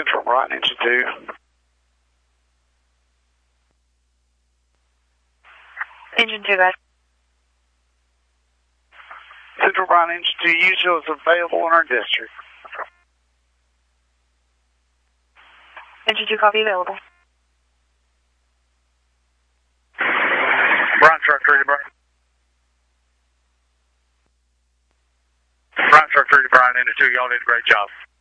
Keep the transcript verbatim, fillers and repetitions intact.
Central, Bright Ninja two. Engine two, guys. Central Bright Ninja two, usual is available in our district. Engine two, copy, available. Bright Truck three to Bright. Bright Truck three to Bright Ninja two, y'all did a great job.